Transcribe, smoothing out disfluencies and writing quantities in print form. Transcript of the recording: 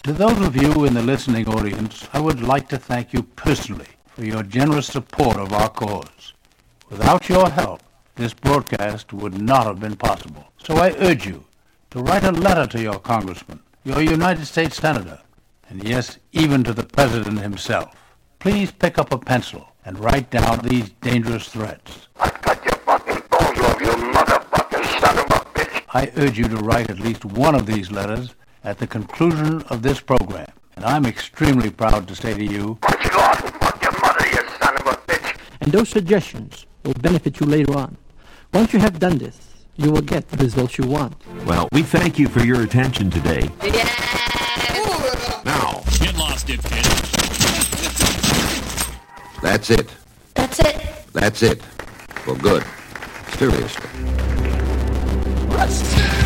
To those of you in the listening audience, I would like to thank you personally for your generous support of our cause. Without your help, this broadcast would not have been possible. So I urge you to write a letter to your congressman, your United States Senator, and yes, even to the President himself. Please pick up a pencil and write down these dangerous threats. I cut your fucking balls off, you motherfucking son of a bitch. I urge you to write at least one of these letters at the conclusion of this program. And I'm extremely proud to say to you, Punch you off and fuck your mother, you son of a bitch. And those suggestions will benefit you later on. Once you have done this, you will get the results you want. Well, we thank you for your attention today. Now, Get lost, dipkid. that's it. That's it. That's it. Well, good. Seriously.